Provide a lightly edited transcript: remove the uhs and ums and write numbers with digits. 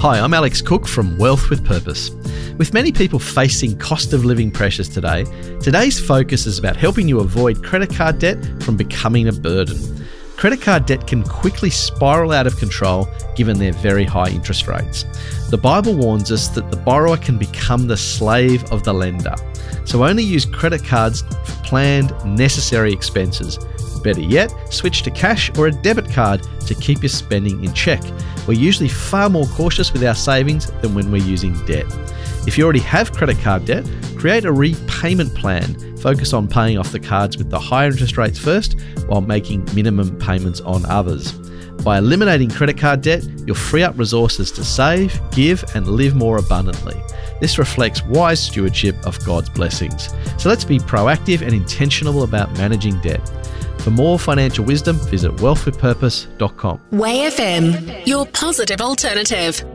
Hi, I'm Alex Cook from Wealth with Purpose. With many people facing cost of living pressures today, today's focus is about helping you avoid credit card debt from becoming a burden. Credit card debt can quickly spiral out of control given their very high interest rates. The Bible warns us that the borrower can become the slave of the lender. So only use credit cards for planned, necessary expenses. Better yet, switch to cash or a debit card to keep your spending in check. We're usually far more cautious with our savings than when we're using debt. If you already have credit card debt, create a repayment plan. Focus on paying off the cards with the higher interest rates first while making minimum payments on others. By eliminating credit card debt, you'll free up resources to save, give, and live more abundantly. This reflects wise stewardship of God's blessings. So let's be proactive and intentional about managing debt. For more financial wisdom, visit wealthwithpurpose.com. Way FM, your positive alternative.